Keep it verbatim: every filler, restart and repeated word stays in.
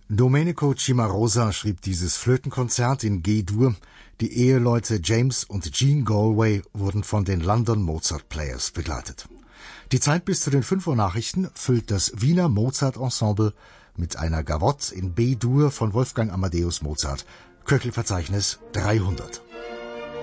Domenico Cimarosa schrieb dieses Flötenkonzert in G-Dur. Die Eheleute James und Jean Galway wurden von den London Mozart Players begleitet. Die Zeit bis zu den fünf Uhr Nachrichten füllt das Wiener Mozart Ensemble mit einer Gavotte in B-Dur von Wolfgang Amadeus Mozart. Köchelverzeichnis dreihundert.